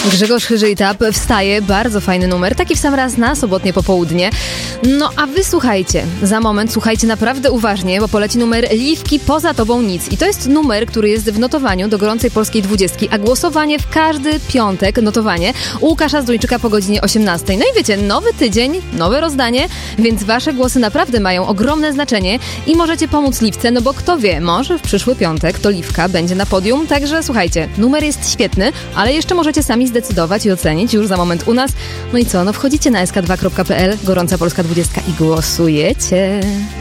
Grzegorz Chyży-Tap wstaje, bardzo fajny numer, taki w sam raz na sobotnie popołudnie. No a wy słuchajcie, za moment słuchajcie naprawdę uważnie, bo poleci numer Liwki Poza Tobą Nic. I to jest numer, który jest w notowaniu do gorącej polskiej 20, a głosowanie w każdy piątek, notowanie u Łukasza Zduńczyka po godzinie 18. No i wiecie, nowy tydzień, nowe rozdanie, więc wasze głosy naprawdę mają ogromne znaczenie i możecie pomóc Liwce, no bo kto wie, może w przyszły piątek to Liwka będzie na podium, także słuchajcie, numer jest świetny, ale jeszcze możecie sami zdecydować i ocenić już za moment u nas. No i co, no wchodzicie na sk2.pl, gorąca polska 20 i głosujecie.